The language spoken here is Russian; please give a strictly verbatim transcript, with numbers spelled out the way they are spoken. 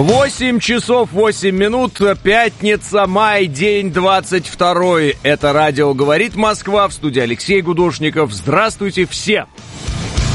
восемь часов восемь минут, пятница, май, день двадцать второй. Это радио «Говорит Москва», в студии Алексей Гудошников. Здравствуйте все!